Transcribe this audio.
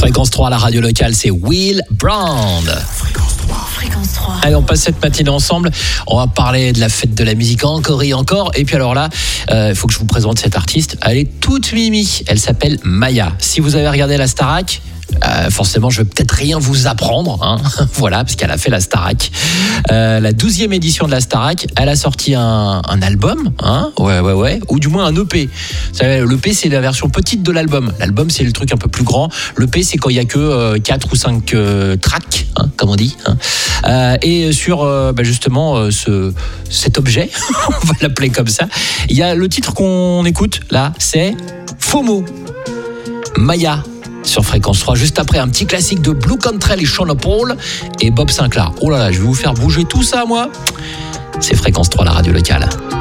Fréquence 3, la radio locale, c'est Will Brand. Fréquence 3. Allez, on passe cette matinée ensemble. On va parler de la fête de la musique encore et encore. Et puis alors là, il faut que je vous présente cette artiste. Elle est toute mimi. Elle s'appelle Maya. Si vous avez regardé la Starac, forcément, je vais peut-être rien vous apprendre, hein. Voilà, parce qu'elle a fait la Starac. La 12e édition de la Starac, elle a sorti un album, hein. Ouais, ou du moins un EP. Vous savez, l'EP, c'est la version petite de l'album. L'album, c'est le truc un peu plus grand. L'EP, c'est quand il y a que 4 ou 5 tracks, hein, comme on dit, hein. Et sur justement cet objet, on va l'appeler comme ça, il y a le titre qu'on écoute là, c'est FOMO. Maya sur Fréquence 3, juste après un petit classique de Blue Cantrell et Sean Paul et Bob Sinclair. Oh là là, je vais vous faire bouger tout ça, moi. C'est Fréquence 3, la radio locale.